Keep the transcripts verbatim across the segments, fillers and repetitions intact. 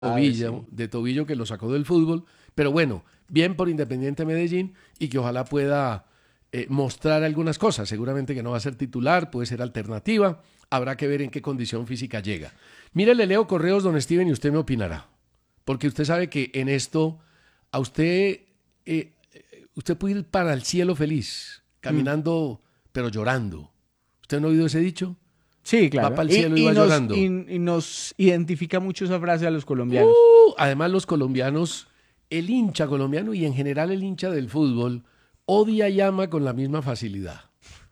tobillo, de tobillo que lo sacó del fútbol, pero bueno, bien por Independiente Medellín y que ojalá pueda eh, mostrar algunas cosas, seguramente que no va a ser titular, puede ser alternativa, habrá que ver en qué condición física llega. Mire, le leo correos, don Steven, y usted me opinará, porque usted sabe que en esto a usted, eh, usted puede ir para el cielo feliz, caminando, mm. pero llorando. ¿Usted no ha oído ese dicho? Sí, claro. Va para el cielo y, y, y va nos, llorando. Y, y nos identifica mucho esa frase a los colombianos. Uh, además, los colombianos, el hincha colombiano y en general el hincha del fútbol, odia y ama con la misma facilidad.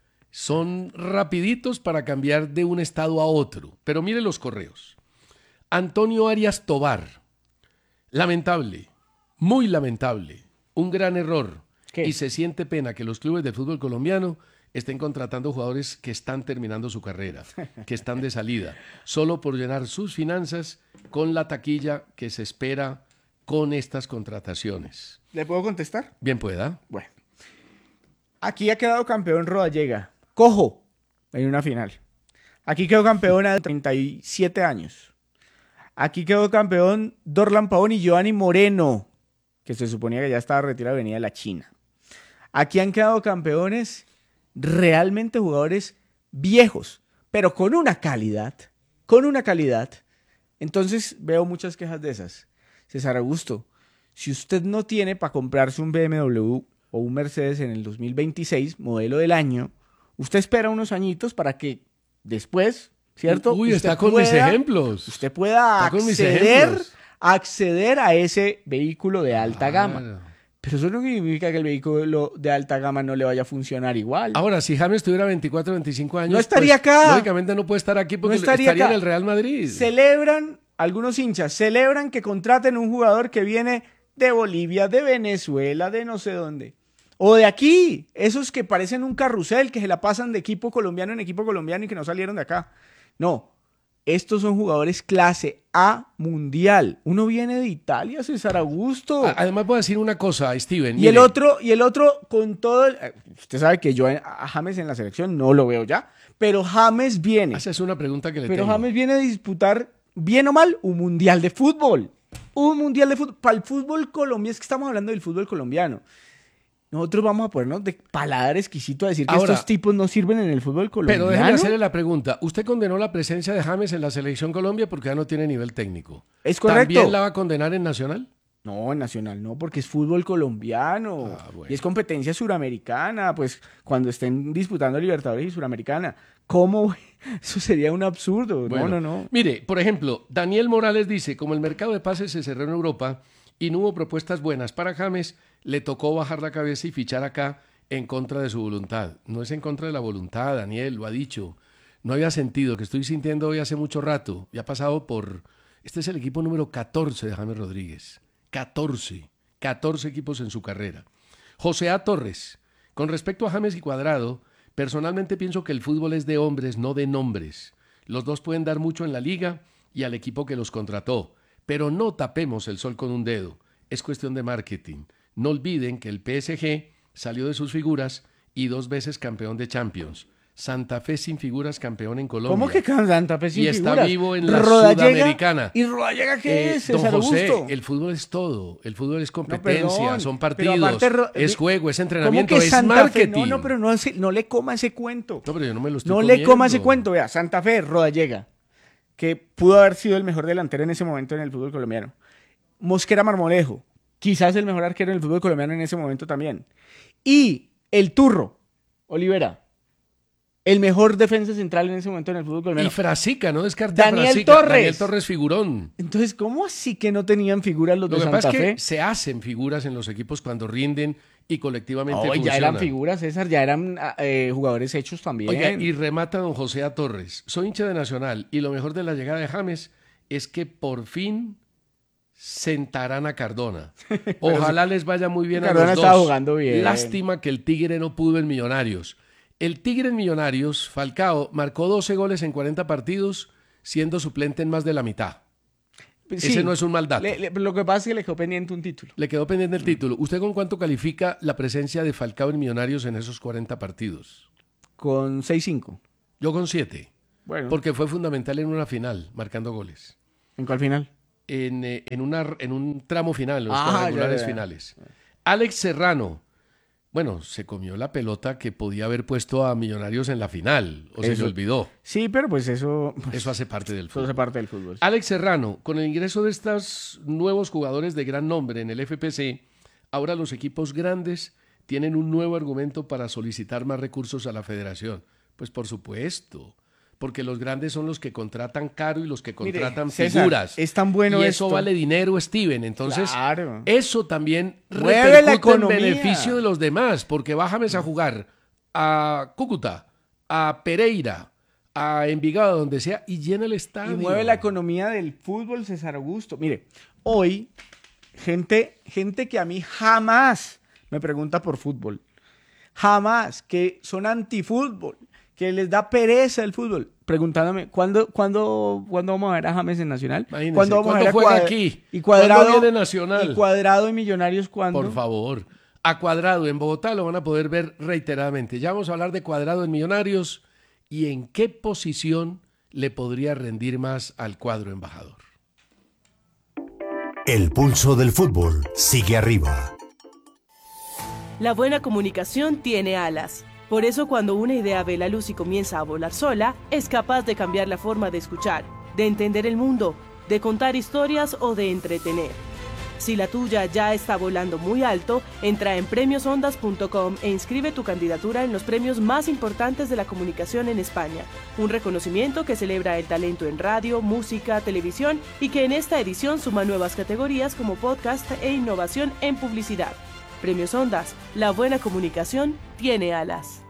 Son rapiditos para cambiar de un estado a otro. Pero mire los correos. Antonio Arias Tobar. Lamentable, muy lamentable, un gran error. ¿Qué? Y se siente pena que los clubes del fútbol colombiano estén contratando jugadores que están terminando su carrera, que están de salida, solo por llenar sus finanzas con la taquilla que se espera con estas contrataciones. ¿Le puedo contestar? Bien pueda. Bueno, aquí ha quedado campeón Rodallega, cojo, en una final. Aquí quedó campeón a treinta y siete años. Aquí quedó campeón Dorlan Pavón y Giovanni Moreno, que se suponía que ya estaba retirado y venía de la China. Aquí han quedado campeones realmente jugadores viejos, pero con una calidad, con una calidad. Entonces veo muchas quejas de esas. César Augusto, si usted no tiene para comprarse un B M W o un Mercedes en el dos mil veintiséis, modelo del año, usted espera unos añitos para que después, ¿cierto? Uy, usted está con pueda, mis ejemplos. Usted pueda acceder, acceder a ese vehículo de alta claro. gama. Pero eso no significa que el vehículo de alta gama no le vaya a funcionar igual. Ahora, si James tuviera veinticuatro, veinticinco años, no estaría pues, acá. Lógicamente no puede estar aquí porque no estaría, estaría acá. en el Real Madrid. Celebran, algunos hinchas, celebran que contraten un jugador que viene de Bolivia, de Venezuela, de no sé dónde. O de aquí, esos que parecen un carrusel, que se la pasan de equipo colombiano en equipo colombiano y que no salieron de acá. No. Estos son jugadores clase A mundial. Uno viene de Italia, César Augusto. Además voy a decir una cosa, Steven. Y mire. el otro, y el otro con todo el... Usted sabe que yo a James en la selección no lo veo ya, pero James viene. Esa es una pregunta que le pero tengo. Pero James viene a disputar, bien o mal, un mundial de fútbol. Un mundial de fútbol. Para el fútbol colombiano, es que estamos hablando del fútbol colombiano. Nosotros vamos a ponernos de paladar exquisito a decir que Ahora, estos tipos no sirven en el fútbol colombiano. Pero déjeme hacerle la pregunta. ¿Usted condenó la presencia de James en la Selección Colombia porque ya no tiene nivel técnico? Es correcto. ¿También la va a condenar en Nacional? No, en Nacional no, porque es fútbol colombiano. Ah, bueno. Y es competencia suramericana. Pues cuando estén disputando Libertadores y Suramericana. ¿Cómo? Eso sería un absurdo. Bueno, no, no, no. Mire, por ejemplo, Daniel Morales dice, como el mercado de pases se cerró en Europa y no hubo propuestas buenas para James, le tocó bajar la cabeza y fichar acá en contra de su voluntad. No es en contra de la voluntad, Daniel, lo ha dicho. No había sentido, que estoy sintiendo hoy hace mucho rato. Y ha pasado por... Este es el equipo número catorce de James Rodríguez. catorce. catorce equipos en su carrera. José A. Torres. Con respecto a James y Cuadrado, personalmente pienso que el fútbol es de hombres, no de nombres. Los dos pueden dar mucho en la liga y al equipo que los contrató. Pero no tapemos el sol con un dedo. Es cuestión de marketing. No olviden que el P S G salió de sus figuras y dos veces campeón de Champions. Santa Fe sin figuras, campeón en Colombia. ¿Cómo que Santa Fe sin y figuras? Y está vivo en la Rodallega, Sudamericana. ¿Y Rodallega qué eh, es, Don César José, Augusto? el fútbol es todo. El fútbol es competencia, no, perdón, son partidos, aparte, es juego, es entrenamiento, ¿cómo que es Santa marketing. Fe? No, no, pero no, no le coma ese cuento. No, pero yo no me lo estoy No comiendo. le coma ese cuento. Vea, Santa Fe, Rodallega, que pudo haber sido el mejor delantero en ese momento en el fútbol colombiano. Mosquera Marmolejo, quizás el mejor arquero en el fútbol colombiano en ese momento también. Y el Turro, Olivera, el mejor defensa central en ese momento en el fútbol colombiano. Y Frasica, ¿no? Descarta Daniel Frasica. Torres. Daniel Torres figurón. Entonces, ¿cómo así que no tenían figuras los Lo de que Santa pasa Fe? es que se hacen figuras en los equipos cuando rinden y colectivamente oh, funcionan. ya eran figuras, César, ya eran eh, jugadores hechos también. Oiga, y remata don José A. Torres. Soy hincha de Nacional y lo mejor de la llegada de James es que por fin sentarán a Cardona. Ojalá les vaya muy bien Cardona a los dos. estaba jugando bien. Lástima que el Tigre no pudo en Millonarios. El Tigre en Millonarios, Falcao, marcó doce goles en cuarenta partidos, siendo suplente en más de la mitad. Sí, ese no es un mal dato. Le, le, lo que pasa es que le quedó pendiente un título. Le quedó pendiente el título. ¿Usted con cuánto califica la presencia de Falcao en Millonarios en esos cuarenta partidos? Con seis cinco. Yo con siete. Bueno. Porque fue fundamental en una final, marcando goles. ¿En cuál final? en, eh, en, una, en un tramo final, los Ah, cuadrangulares ya, ya. finales. Alex Serrano, bueno, se comió la pelota que podía haber puesto a Millonarios en la final, o se Eso- le olvidó. Sí, pero pues eso, Eso hace parte del eso fútbol. hace parte del fútbol. Alex Serrano, con el ingreso de estos nuevos jugadores de gran nombre en el F P C, ahora los equipos grandes tienen un nuevo argumento para solicitar más recursos a la federación. Pues por supuesto, porque los grandes son los que contratan caro y los que Mire, contratan César, figuras. es tan bueno y eso esto. vale dinero, Steven. Entonces, Claro. eso también Mueve la repercute en economía. beneficio de los demás, porque bájame a jugar a Cúcuta, a Pereira, a Envigado, donde sea, y llena el estadio. Y mueve la economía del fútbol, César Augusto. Mire, hoy, gente, gente que a mí jamás me pregunta por fútbol. Jamás, que son antifútbol, que les da pereza el fútbol. Preguntándome, ¿cuándo, cuándo, ¿cuándo vamos a ver a James en Nacional? Imagínense, ¿Cuándo vamos a ¿cuándo ver a juega Cuadra- aquí? Y Cuadrado, ¿Cuándo viene Nacional? Y Cuadrado y Millonarios, ¿cuándo? Por favor. A Cuadrado en Bogotá lo van a poder ver reiteradamente. Ya vamos a hablar de Cuadrado en Millonarios y en qué posición le podría rendir más al cuadro embajador. El pulso del fútbol sigue arriba. La buena comunicación tiene alas. Por eso cuando una idea ve la luz y comienza a volar sola, es capaz de cambiar la forma de escuchar, de entender el mundo, de contar historias o de entretener. Si la tuya ya está volando muy alto, entra en premios ondas punto com e inscribe tu candidatura en los premios más importantes de la comunicación en España. Un reconocimiento que celebra el talento en radio, música, televisión y que en esta edición suma nuevas categorías como podcast e innovación en publicidad. Premios Ondas, la buena comunicación tiene alas.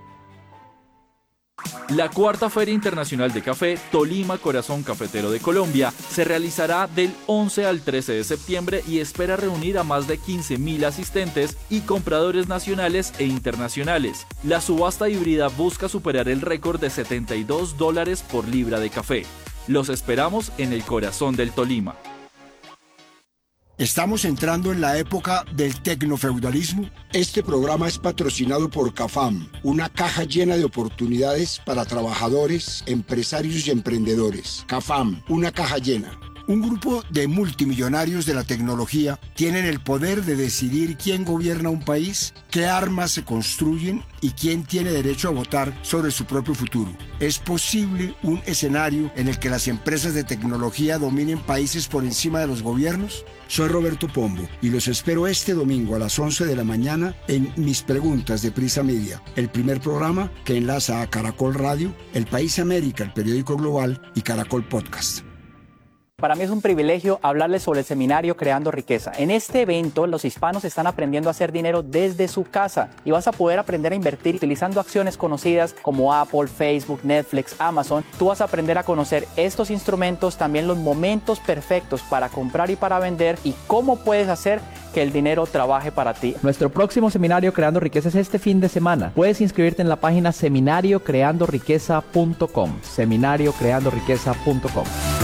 La cuarta Feria Internacional de Café Tolima Corazón Cafetero de Colombia se realizará del once al trece de septiembre y espera reunir a más de quince mil asistentes y compradores nacionales e internacionales. La subasta híbrida busca superar el récord de setenta y dos dólares por libra de café. Los esperamos en el corazón del Tolima. ¿Estamos entrando en la época del tecnofeudalismo? Este programa es patrocinado por CAFAM, una caja llena de oportunidades para trabajadores, empresarios y emprendedores. CAFAM, una caja llena. Un grupo de multimillonarios de la tecnología tienen el poder de decidir quién gobierna un país, qué armas se construyen y quién tiene derecho a votar sobre su propio futuro. ¿Es posible un escenario en el que las empresas de tecnología dominen países por encima de los gobiernos? Soy Roberto Pombo y los espero este domingo a las once de la mañana en Mis Preguntas de Prisa Media, el primer programa que enlaza a Caracol Radio, El País América, el periódico global y Caracol Podcast. Para mí es un privilegio hablarles sobre el seminario Creando Riqueza. En este evento, los hispanos están aprendiendo a hacer dinero desde su casa y vas a poder aprender a invertir utilizando acciones conocidas como Apple, Facebook, Netflix, Amazon. Tú vas a aprender a conocer estos instrumentos, también los momentos perfectos para comprar y para vender y cómo puedes hacer que el dinero trabaje para ti. Nuestro próximo seminario Creando Riqueza es este fin de semana. Puedes inscribirte en la página seminario creando riqueza punto com. seminario creando riqueza punto com.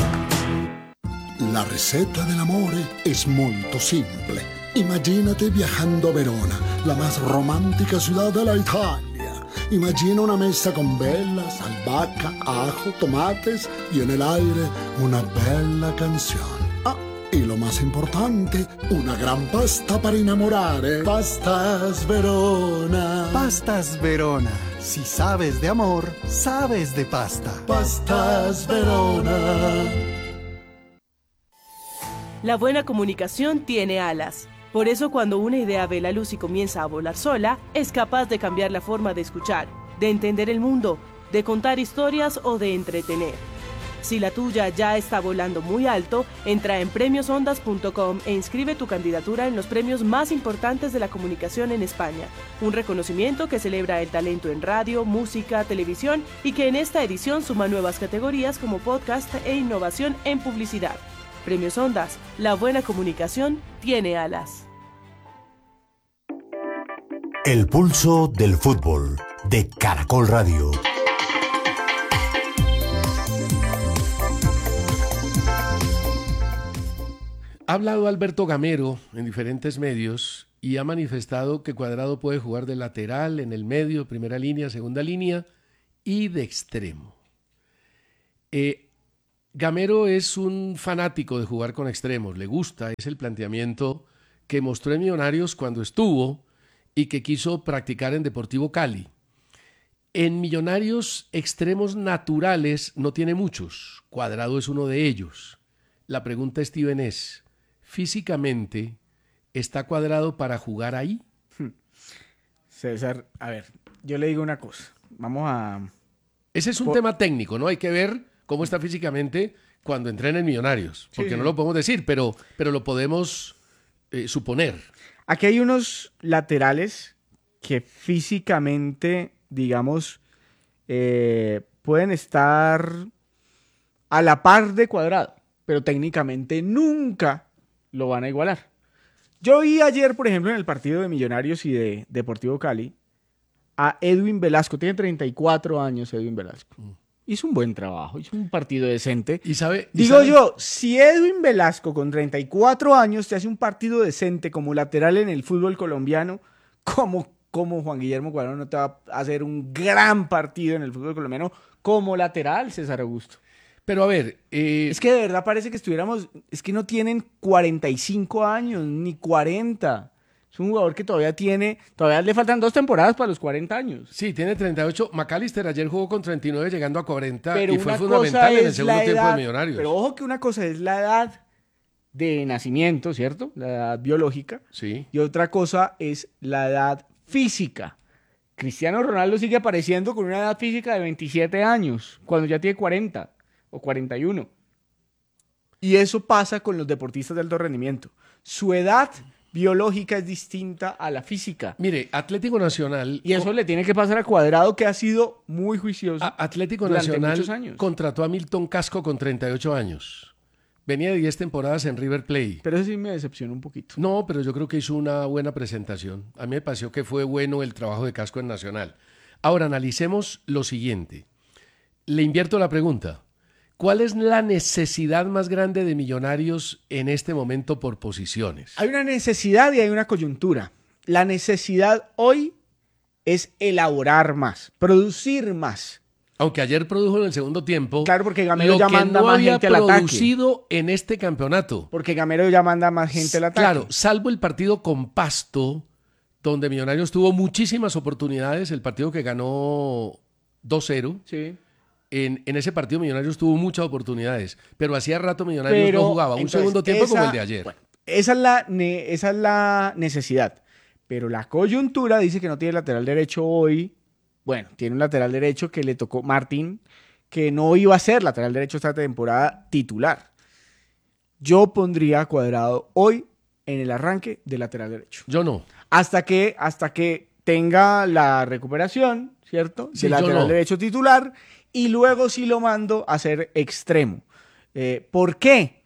La receta dell'amore es molto simple. Imagínate viajando a Verona, la más romántica ciudad de la Italia. Imagina una mesa con velas, albahaca, ajo, tomates y en el aire una bella canción. Ah, y lo más importante, una gran pasta para enamorare. Pastas Verona. Pastas Verona. Si sabes de amor, sabes de pasta. Pastas Verona. La buena comunicación tiene alas. Por eso cuando una idea ve la luz y comienza a volar sola, es capaz de cambiar la forma de escuchar, de entender el mundo, de contar historias o de entretener. Si la tuya ya está volando muy alto, entra en premios ondas punto com e inscribe tu candidatura en los premios más importantes de la comunicación en España. Un reconocimiento que celebra el talento en radio, música, televisión y que en esta edición suma nuevas categorías como podcast e innovación en publicidad. Premios Ondas, la buena comunicación tiene alas. El pulso del fútbol de Caracol Radio. Ha hablado Alberto Gamero en diferentes medios y ha manifestado que Cuadrado puede jugar de lateral, en el medio, primera línea, segunda línea y de extremo. Eh, Gamero es un fanático de jugar con extremos, le gusta, es el planteamiento que mostró en Millonarios cuando estuvo y que quiso practicar en Deportivo Cali. En Millonarios, extremos naturales no tiene muchos, Cuadrado es uno de ellos. La pregunta, Steven, es, ¿físicamente está Cuadrado para jugar ahí? César, a ver, yo le digo una cosa, vamos a... Ese es un Por... tema técnico, ¿no? Hay que ver cómo está físicamente cuando entrena en Millonarios, porque sí, sí. no lo podemos decir, pero, pero lo podemos eh, suponer. Aquí hay unos laterales que físicamente, digamos, eh, pueden estar a la par de Cuadrado, pero técnicamente nunca lo van a igualar. Yo vi ayer, por ejemplo, en el partido de Millonarios y de Deportivo Cali, a Edwin Velasco. Tiene treinta y cuatro años Edwin Velasco. Mm. Hizo un buen trabajo, hizo un partido decente. Y sabe, y Digo sabe... yo, si Edwin Velasco con treinta y cuatro años te hace un partido decente como lateral en el fútbol colombiano, ¿cómo, cómo Juan Guillermo Cuadrado no te va a hacer un gran partido en el fútbol colombiano como lateral, César Augusto? Pero a ver... Eh... Es que de verdad parece que estuviéramos... Es que no tienen cuarenta y cinco años, ni cuarenta. Es un jugador que todavía tiene... Todavía le faltan dos temporadas para los cuarenta años. Sí, tiene treinta y ocho. McAllister ayer jugó con treinta y nueve llegando a cuarenta pero y fue fundamental en el segundo tiempo edad, de Millonarios. Pero ojo que una cosa es la edad de nacimiento, ¿cierto? La edad biológica. Sí. Y otra cosa es la edad física. Cristiano Ronaldo sigue apareciendo con una edad física de veintisiete años, cuando ya tiene cuarenta o cuarenta y uno. Y eso pasa con los deportistas de alto rendimiento. Su edad biológica es distinta a la física. Mire, Atlético Nacional... Y eso le tiene que pasar a Cuadrado, que ha sido muy juicioso. A Atlético Nacional contrató a Milton Casco con treinta y ocho años. Venía de diez temporadas en River Plate. Pero eso sí me decepcionó un poquito. No, pero yo creo que hizo una buena presentación. A mí me pareció que fue bueno el trabajo de Casco en Nacional. Ahora, analicemos lo siguiente. Le invierto la pregunta. ¿Cuál es la necesidad más grande de Millonarios en este momento por posiciones? Hay una necesidad y hay una coyuntura. La necesidad hoy es elaborar más, producir más. Aunque ayer produjo en el segundo tiempo. Claro, porque Gamero lo ya que manda no más había gente al ataque. producido en este campeonato. Porque Gamero ya manda más gente al ataque. Claro, salvo el partido con Pasto, donde Millonarios tuvo muchísimas oportunidades, el partido que ganó dos cero. Sí. En, en ese partido Millonarios tuvo muchas oportunidades, pero hacía rato Millonarios pero, no jugaba un entonces, segundo tiempo esa, como el de ayer. Bueno, esa, es la ne- esa es la necesidad. Pero la coyuntura dice que no tiene lateral derecho hoy. Bueno, tiene un lateral derecho que le tocó Martín, que no iba a ser lateral derecho esta temporada titular. Yo pondría a Cuadrado hoy en el arranque de lateral derecho. Yo no. Hasta que, hasta que tenga la recuperación, ¿cierto? Sí, de lateral no. derecho titular. Y luego sí lo mando a ser extremo. Eh, ¿Por qué?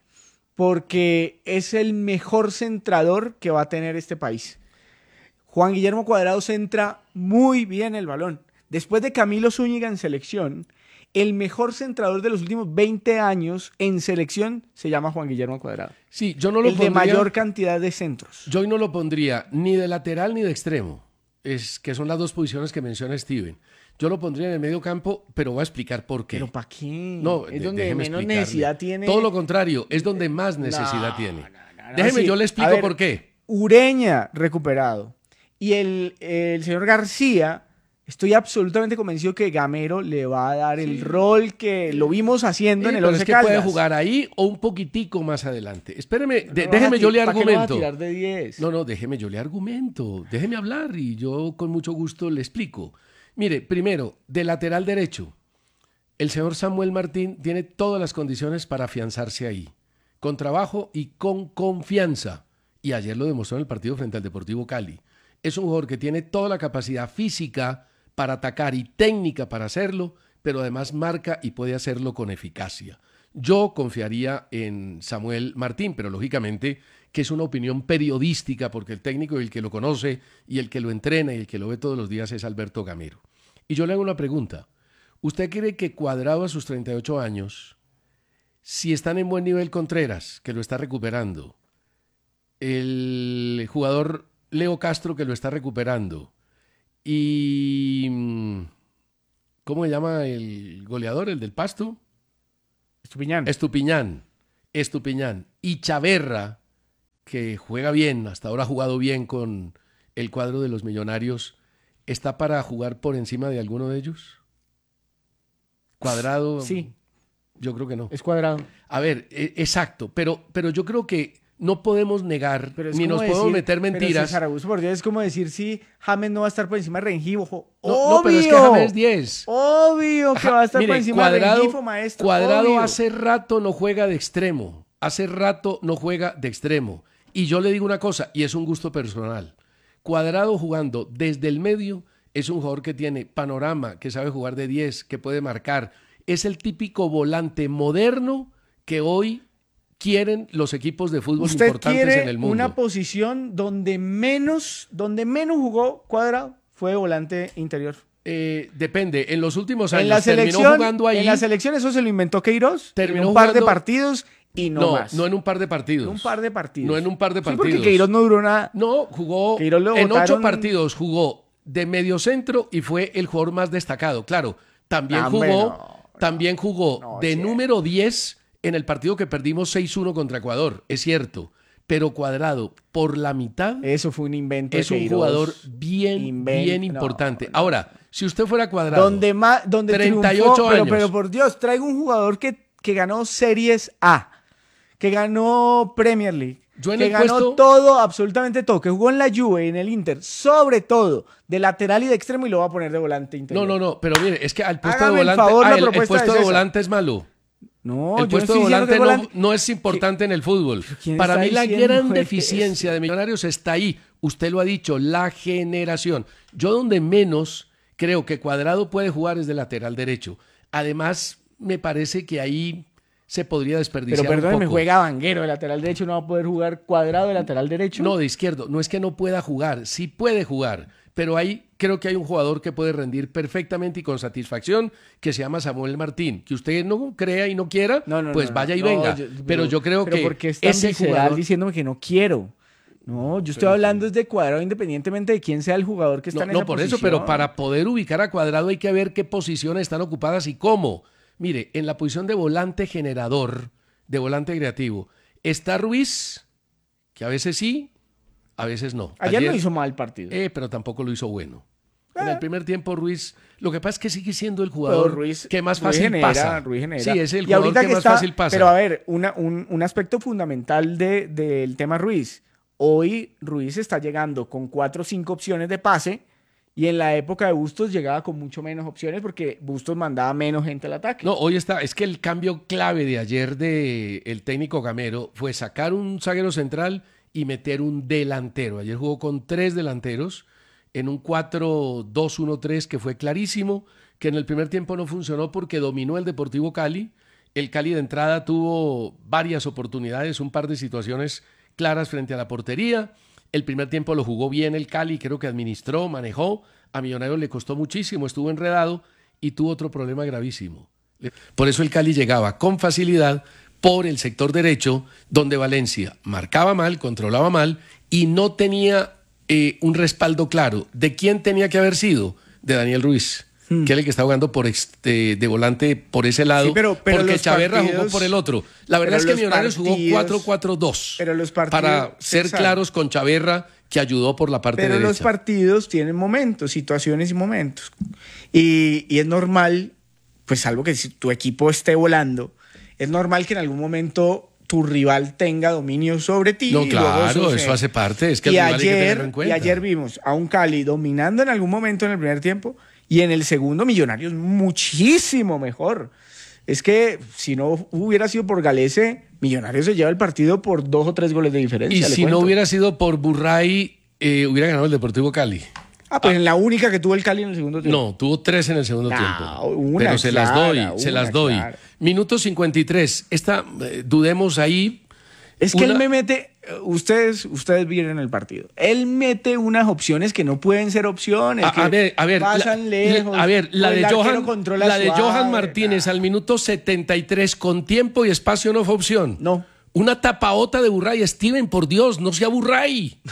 Porque es el mejor centrador que va a tener este país. Juan Guillermo Cuadrado centra muy bien el balón. Después de Camilo Zúñiga en selección, el mejor centrador de los últimos veinte años en selección se llama Juan Guillermo Cuadrado. Sí, yo no lo el pondría, de mayor cantidad de centros. Yo no lo pondría ni de lateral ni de extremo, es que son las dos posiciones que menciona Steven. Yo lo pondría en el medio campo, pero voy a explicar por qué. ¿Pero para qué? No, es de, donde déjeme menos explicarle. necesidad tiene. Todo lo contrario, es donde más necesidad no, tiene. No, no, no, Déjeme, sí. yo le explico ver, por qué. Ureña recuperado. Y el, el señor García, estoy absolutamente convencido que Gamero le va a dar sí. el rol que lo vimos haciendo sí, en el pero Once es que Caldas. puede jugar ahí o un poquitico más adelante. Espéreme, No, de, no, déjeme no, yo le ¿para argumento. qué no vas a tirar de diez? No, no, déjeme yo le argumento. Déjeme hablar y yo con mucho gusto le explico. Mire, primero, de lateral derecho, el señor Samuel Martín tiene todas las condiciones para afianzarse ahí, con trabajo y con confianza. Y ayer lo demostró en el partido frente al Deportivo Cali. Es un jugador que tiene toda la capacidad física para atacar y técnica para hacerlo, pero además marca y puede hacerlo con eficacia. Yo confiaría en Samuel Martín, pero lógicamente que es una opinión periodística, porque el técnico y el que lo conoce y el que lo entrena y el que lo ve todos los días es Alberto Gamero. Y yo le hago una pregunta. ¿Usted cree que Cuadrado a sus treinta y ocho años, si están en buen nivel Contreras, que lo está recuperando, el jugador Leo Castro, que lo está recuperando, y ¿cómo se llama el goleador, el del Pasto? Estupiñán. Estupiñán. Estupiñán. Y Chaverra, que juega bien, hasta ahora ha jugado bien con el cuadro de los Millonarios, ¿está para jugar por encima de alguno de ellos? Cuadrado. Sí. Yo creo que no. Es Cuadrado. A ver, eh, exacto, pero, pero yo creo que no podemos negar, Pero es ni como nos decir- podemos meter pero mentiras. César Augusto, por Dios, es como decir si James no va a estar por encima de Rengifo. ojo. No, ¡Obvio! no, pero es que James es diez. Obvio que va a estar Mire, por encima Cuadrado, de Rengifo, maestro. Cuadrado obvio. hace rato no juega de extremo. Hace rato no juega de extremo. Y yo le digo una cosa, y es un gusto personal. Cuadrado jugando desde el medio es un jugador que tiene panorama, que sabe jugar de diez, que puede marcar. Es el típico volante moderno que hoy quieren los equipos de fútbol Usted importantes quiere en el mundo. una posición donde menos, donde menos jugó Cuadrado fue volante interior. Eh, depende, en los últimos años En la terminó selección, jugando ahí. en la selección eso se lo inventó Queiroz. Terminó en un par de jugando- partidos y no, no, más. no en un par de partidos. En un par de partidos. No en un par de Sí, partidos. porque Queiroz no duró nada. No, jugó Queiroz lo en ocho botaron- partidos, jugó de mediocentro y fue el jugador más destacado. Claro, también No, hombre, jugó, no, también jugó no, de sí. número diez en el partido que perdimos seis uno contra Ecuador, es cierto. Pero Cuadrado, por la mitad, Eso fue un invento es de un Queiroz. jugador bien, Invent- bien no, importante. no. Ahora, si usted fuera Cuadrado, Donde más, donde treinta y ocho triunfó, pero, años. pero por Dios, traigo un jugador que, que ganó Series A, que ganó Premier League, Yo en que el ganó puesto- todo, absolutamente todo, que jugó en la Juve, en el Inter, sobre todo de lateral y de extremo y lo va a poner de volante interior. no, no, no, pero mire, es que al puesto Hágame de el volante, favor, ah, la el, el propuesta puesto de de César. volante es malo. No, El yo puesto no de estoy diciendo volante que no, volante- no es importante en el fútbol. ¿Quién Para está mí la diciendo gran eso? deficiencia de Millonarios está ahí. Usted lo ha dicho, la generación. Yo donde menos creo que Cuadrado puede jugar es de lateral derecho. Además, me parece que ahí se podría desperdiciar Pero perdóneme, un poco. juega Vanguero de lateral derecho, no va a poder jugar Cuadrado de lateral derecho. No, de izquierdo. No es que no pueda jugar, sí puede jugar. Pero ahí creo que hay un jugador que puede rendir perfectamente y con satisfacción, que se llama Samuel Martín. Que usted no crea y no quiera, No, no, pues no, vaya no, y no, venga. yo- pero, yo creo pero que porque es tan ese visceral jugador... diciéndome que no quiero. No, yo estoy hablando es de Cuadrado independientemente de quién sea el jugador que está No, en no esa por eso, posición. pero para poder ubicar a Cuadrado hay que ver qué posiciones están ocupadas y cómo. Mire, en la posición de volante generador, de volante creativo, está Ruiz, que a veces sí, a veces no. Ayer, no hizo mal partido. Eh, pero tampoco lo hizo bueno. En Eh. el primer tiempo Ruiz, lo que pasa es que sigue siendo el Pero jugador Ruiz, que más Ruiz fácil genera, pasa. Ruiz genera. Sí, es el Y jugador ahorita que, más está- fácil pasa. Pero a ver, una- un, un aspecto fundamental de- del tema Ruiz. Hoy Ruiz está llegando con cuatro o cinco opciones de pase y en la época de Bustos llegaba con mucho menos opciones porque Bustos mandaba menos gente al ataque. No, hoy está, es que el cambio clave de ayer de el técnico Gamero fue sacar un zaguero central y meter un delantero. Ayer jugó con tres delanteros en un cuatro dos uno tres que fue clarísimo, que en el primer tiempo no funcionó porque dominó el Deportivo Cali. El Cali de entrada tuvo varias oportunidades, un par de situaciones claras frente a la portería. El primer tiempo lo jugó bien el Cali, creo que administró, manejó. A Millonarios le costó muchísimo, estuvo enredado y tuvo otro problema gravísimo. Por eso el Cali llegaba con facilidad por el sector derecho, donde Valencia marcaba mal, controlaba mal y no tenía eh, un respaldo claro. ¿De quién tenía que haber sido? De Daniel Ruiz, hmm. que es el que está jugando por este, de volante por ese lado, sí, pero, pero porque los Chaverra partidos, jugó por el otro. La verdad es que Millonarios jugó cuatro cuatro dos. Pero los partidos, para ser exacto. claros con Chaverra, que ayudó por la parte pero derecha. Pero los partidos tienen momentos, situaciones y momentos. Y, y es normal, pues salvo que si tu equipo esté volando, es normal que en algún momento tu rival tenga dominio sobre ti. No, y luego claro, se... eso hace parte. Es que y, el rival hay que ayer, tenerlo en cuenta. y ayer vimos a un Cali dominando en algún momento en el primer tiempo y en el segundo Millonarios muchísimo mejor. Es que si no hubiera sido por Galese, Millonarios se lleva el partido por dos o tres goles de diferencia. Y le si cuento. no hubiera sido por Burray, eh, hubiera ganado el Deportivo Cali. Ah, pues ah. en la única que tuvo el Cali en el segundo tiempo. No, tuvo tres en el segundo no, tiempo. Una Pero se clara, las doy, una se las doy. Clara. Minuto cincuenta y tres. Esta, eh, dudemos ahí. Es que una... él me mete, ustedes, ustedes vieron el partido. Él mete unas opciones que no pueden ser opciones. A, que a ver, a ver, pasan la, lejos. A ver, la de Johan, la de suave, Johan Martínez nah. al minuto setenta y tres con tiempo y espacio no fue opción. No. Una tapaota de Burray, Steven, por Dios, no sea Burray.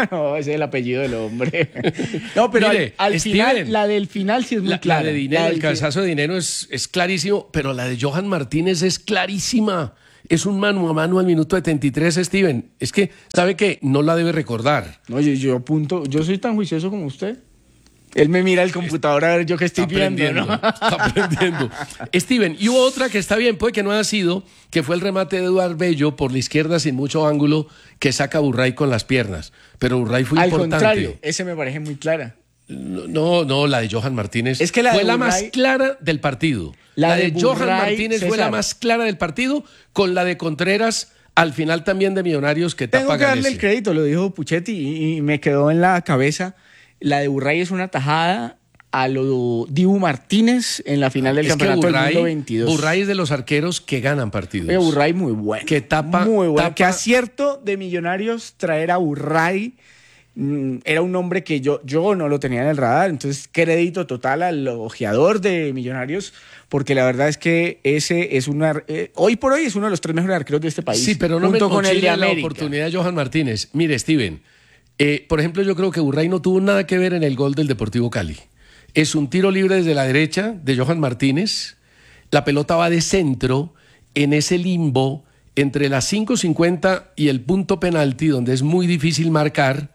No, ese es el apellido del hombre. No, pero Mire, al, al Steven, final, la del final sí es muy La, clara. la de dinero, La el del- cabezazo de dinero es, es clarísimo, pero la de Johan Martínez es clarísima. Es un mano a mano al minuto setenta y tres, Steven. Es que, ¿sabe qué? No la debe recordar. No, yo, yo apunto, yo soy tan juicioso como usted. Él me mira el computador a ver yo qué estoy Está viendo, aprendiendo, ¿no? está aprendiendo. Steven, y hubo otra que está bien, puede que no haya sido, que fue el remate de Eduard Bello por la izquierda sin mucho ángulo que saca a Burray con las piernas. Pero Burray fue Al importante. contrario, ese me parece muy clara. No, no, la de Johan Martínez Es que la fue de la más Burray- clara del partido. La La, de de, Johan Burray, Martínez fue la César. más clara del partido, con la de Contreras al final también de Millonarios que Tengo tapa que darle Galese. el crédito, lo dijo Puchetti y, y me quedó en la cabeza. La de Burray es una tajada a lo Dibu Martínez en la final del Es que Campeonato del Mundo Burray, veintidós. Burray es de los arqueros que ganan partidos. Oye, Burray muy bueno. Que tapa- Muy bueno. tapa- Que acierto de Millonarios traer a Burray. Mm, Era un nombre que yo, yo no lo tenía en el radar. Entonces, crédito total al ojeador de Millonarios. Porque la verdad es que ese es una. eh, hoy por hoy es uno de los tres mejores arqueros de este país. Sí, pero no me junto con el de mochile la América. oportunidad de Johan Martínez. Mire, Steven, eh, por ejemplo, yo creo que Burray no tuvo nada que ver en el gol del Deportivo Cali. Es un tiro libre desde la derecha de Johan Martínez. La pelota va de centro en ese limbo entre las cinco cincuenta y el punto penalti, donde es muy difícil marcar.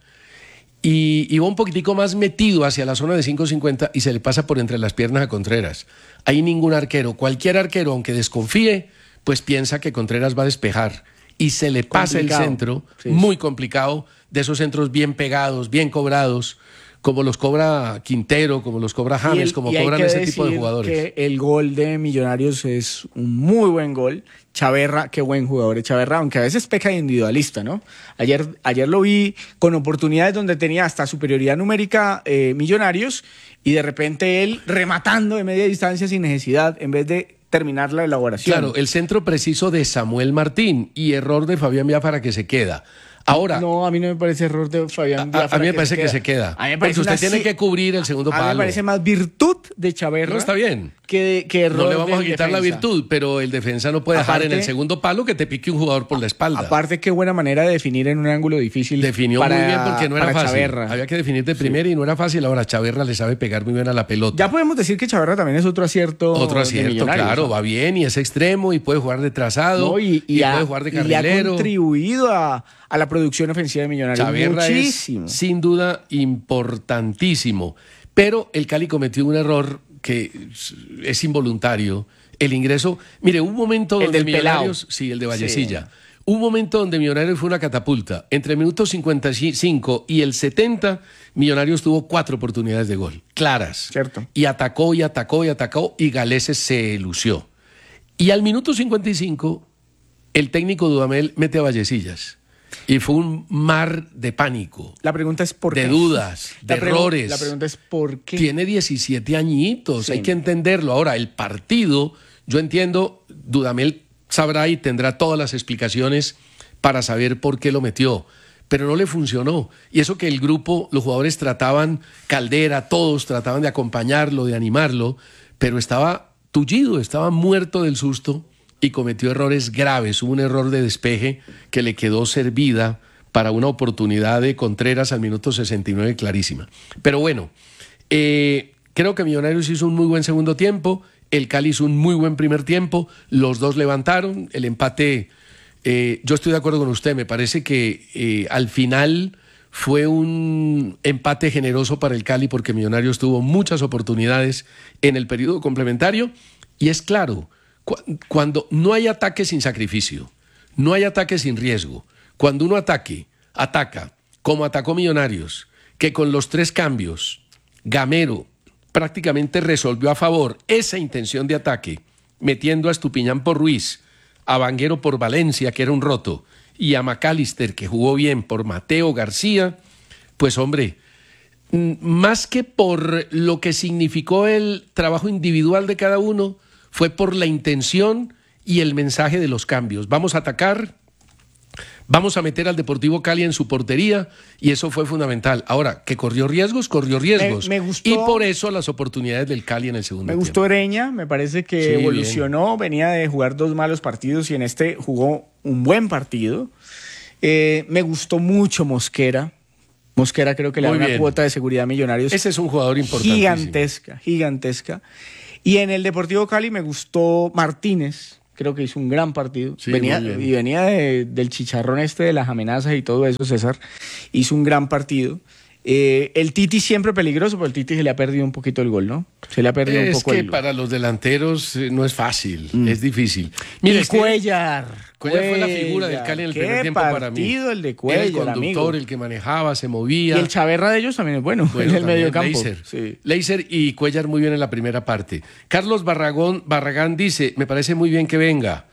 Y, y va un poquitico más metido hacia la zona de cinco cincuenta y se le pasa por entre las piernas a Contreras. Hay ningún arquero, cualquier arquero, aunque desconfíe, pues piensa que Contreras va a despejar y se le pasa Complicado. el centro, Sí. muy complicado, de esos centros bien pegados, bien cobrados, como los cobra Quintero, como los cobra Y James, el- como y hay cobran que ese tipo de decir jugadores. Que el gol de Millonarios es un muy buen gol. Chaverra, qué buen jugador es Chaverra, aunque a veces peca de individualista, ¿no? Ayer, ayer lo vi con oportunidades donde tenía hasta superioridad numérica eh, Millonarios y de repente él rematando de media distancia sin necesidad en vez de terminar la elaboración. Claro, el centro preciso de Samuel Martín y error de Fabián Biafara que se queda. Ahora, No, a mí no me parece error de Fabián a, a Biafara mí me parece que se queda. A mí me Porque parece usted una tiene ci- que cubrir el segundo A mí me palo. parece más virtud de Chaverra. No está bien. Que, que error No le vamos a del quitar la defensa. virtud, pero el defensa no puede dejar en el Aparte- segundo palo que te pique un jugador por la espalda. Aparte, qué buena manera de definir en un ángulo difícil. Definió para- muy bien porque no era para fácil. Chaverra. Había que definir de primera y no era fácil. Ahora Chaverra le sabe pegar muy bien a la pelota. Ya podemos decir que Chaverra también es otro acierto. Otro de acierto, Millonarios, claro, ¿no? va bien y es extremo y puede jugar de trazado No, y, y y ha- puede jugar de y le ha carrilero. contribuido a, a la producción ofensiva de Millonarios Chaverra muchísimo. es sin duda importantísimo. Pero el Cali cometió un error que es involuntario. El ingreso, mire, hubo un momento El donde del Millonarios, pelao. sí, el de Vallecilla. Hubo un momento donde Millonarios fue una catapulta. Entre el minuto cincuenta y cinco y el setenta, Millonarios tuvo cuatro oportunidades de gol, claras. Cierto. Y atacó y atacó y atacó y Galese se lució. Y al minuto cincuenta y cinco, el técnico Dudamel mete a Vallecillas. Y fue un mar de pánico, La pregunta es por de qué. dudas, de La pregu- errores. La pregunta es por qué. Tiene diecisiete añitos, Sí. hay que entenderlo. Ahora, el partido, yo entiendo, Dudamel sabrá y tendrá todas las explicaciones para saber por qué lo metió, pero no le funcionó. Y eso que el grupo, los jugadores trataban, Caldera, todos trataban de acompañarlo, de animarlo, pero estaba tullido, estaba muerto del susto y cometió errores graves. Hubo un error de despeje que le quedó servida para una oportunidad de Contreras al minuto sesenta y nueve clarísima. Pero bueno, eh, creo que Millonarios hizo un muy buen segundo tiempo, el Cali hizo un muy buen primer tiempo, los dos levantaron, el empate, eh, yo estoy de acuerdo con usted, me parece que eh, al final fue un empate generoso para el Cali porque Millonarios tuvo muchas oportunidades en el periodo complementario y es claro, cu- cuando no hay ataque sin sacrificio, no hay ataque sin riesgo, cuando uno ataque, ataca, como atacó Millonarios, que con los tres cambios, Gamero prácticamente resolvió a favor esa intención de ataque, metiendo a Estupiñán por Ruiz, a Vanguero por Valencia, que era un roto, y a McAllister, que jugó bien, por Mateo García, pues hombre, mm, más que por lo que significó el trabajo individual de cada uno, fue por la intención y el mensaje de los cambios. Vamos a atacar, vamos a meter al Deportivo Cali en su portería y eso fue fundamental. Ahora, que corrió riesgos, corrió riesgos. Me- me gustó- y por eso las oportunidades del Cali en el segundo Me tiempo. gustó Ereña, me parece que Sí, evolucionó, venía de jugar dos malos partidos y en este jugó un buen partido. Eh, me gustó mucho Mosquera, Mosquera creo que le da Muy una bien. cuota de seguridad a Millonarios. Ese es un jugador importantísimo. Gigantesca, gigantesca. Y en el Deportivo Cali me gustó Martínez. Creo que hizo un gran partido. Sí, venía, muy bien. y venía de- del chicharrón este de las amenazas y todo eso, César. Hizo un gran partido. Eh, el Titi siempre peligroso, pero el Titi se le ha perdido un poquito el gol, ¿no? Se le ha perdido un Es poco que el gol. para los delanteros eh, no es fácil, Mm. es difícil. Y Mire, es que Cuellar. Cuellar fue la figura del Cali en el Qué primer tiempo para mí. partido el de Era Cuellar, el conductor, amigo. el que manejaba, se Y movía. el Chaverra de ellos también es bueno, Bueno, en el también, medio campo. Leiser. Sí. Leiser y Cuellar muy bien en la primera parte. Carlos Barragón, Barragán dice, me parece muy bien que venga.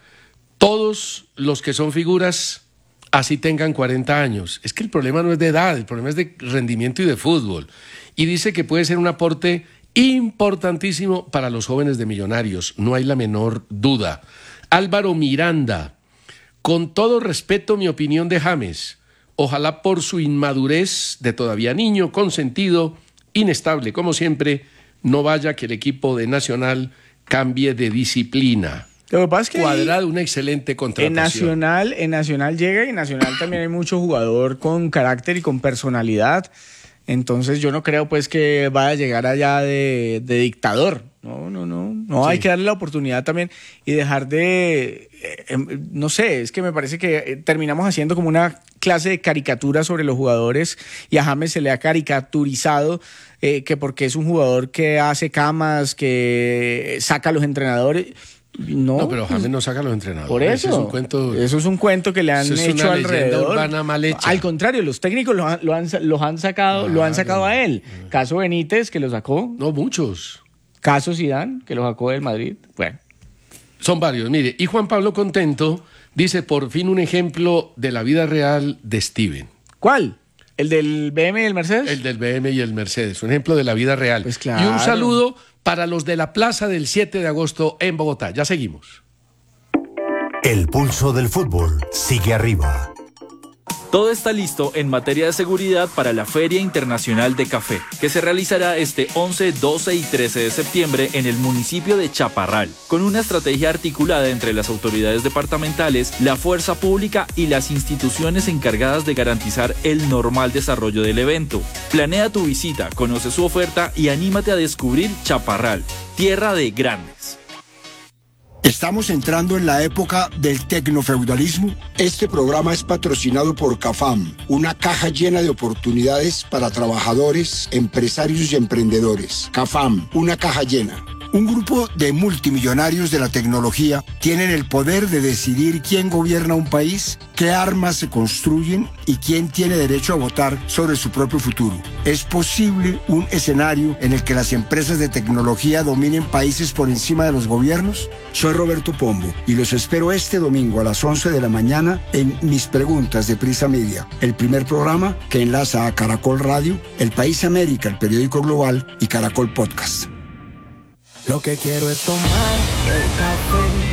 Todos los que son figuras, así tengan cuarenta años. Es que el problema no es de edad, el problema es de rendimiento y de fútbol. Y dice que puede ser un aporte importantísimo para los jóvenes de Millonarios, no hay la menor duda. Álvaro Miranda, con todo respeto mi opinión de James, ojalá por su inmadurez de todavía niño, consentido, inestable como siempre, no vaya que el equipo de Nacional cambie de disciplina. Lo que pasa es que ahí- Cuadrado, una excelente En contratación. Nacional, en Nacional llega y en Nacional también hay mucho jugador con carácter y con personalidad. Entonces yo no creo pues que vaya a llegar allá de, de dictador. No, no, no. No, Sí. hay que darle la oportunidad también y dejar de, eh, em, no sé, es que me parece que eh, terminamos haciendo como una clase de caricatura sobre los jugadores y a James se le ha caricaturizado eh, que porque es un jugador que hace camas, que saca a los entrenadores. No, No, pero James no saca a los entrenadores. por eso. Ese es un cuento. Eso es un cuento que le han Eso es hecho una leyenda alrededor. urbana mal hecha. Al contrario, los técnicos lo han, lo han, los han sacado, lo han sacado a él. Caso Benítez, que lo sacó. No, muchos. Caso Zidane, que lo sacó del Madrid. Bueno. Son varios, mire. Y Juan Pablo Contento dice, por fin un ejemplo de la vida real de Steven. ¿Cuál? ¿El del B M y el Mercedes? El del B M y el Mercedes, un ejemplo de la vida real. Pues Y claro. un saludo para los de la Plaza del siete de agosto en Bogotá. Ya seguimos. El pulso del fútbol sigue arriba. Todo está listo en materia de seguridad para la Feria Internacional de Café, que se realizará este once, doce y trece de septiembre en el municipio de Chaparral, con una estrategia articulada entre las autoridades departamentales, la fuerza pública y las instituciones encargadas de garantizar el normal desarrollo del evento. Planea tu visita, conoce su oferta y anímate a descubrir Chaparral, tierra de grandes. Estamos entrando en la época del tecnofeudalismo. Este programa es patrocinado por CAFAM, una caja llena de oportunidades para trabajadores, empresarios y emprendedores. CAFAM, una caja llena. Un grupo de multimillonarios de la tecnología tienen el poder de decidir quién gobierna un país, qué armas se construyen y quién tiene derecho a votar sobre su propio futuro. ¿Es posible un escenario en el que las empresas de tecnología dominen países por encima de los gobiernos? Soy Roberto Pombo y los espero este domingo a las once de la mañana en Mis Preguntas de Prisa Media, el primer programa que enlaza a Caracol Radio, El País América, el periódico global y Caracol Podcast. Lo que quiero es tomar el café